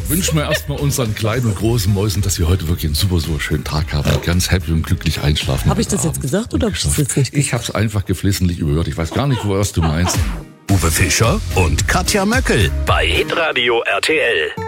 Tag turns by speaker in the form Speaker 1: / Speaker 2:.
Speaker 1: wünschen wir erstmal unseren kleinen und großen Mäusen, dass sie heute wirklich einen super schönen Tag haben und ganz happy und glücklich einschlafen.
Speaker 2: Habe ich das jetzt gesagt oder habe ich das jetzt nicht gesagt?
Speaker 1: Ich habe es einfach geflissentlich überhört. Ich weiß gar nicht, was du meinst.
Speaker 3: Uwe Fischer und Katja Möckel bei Hitradio RTL.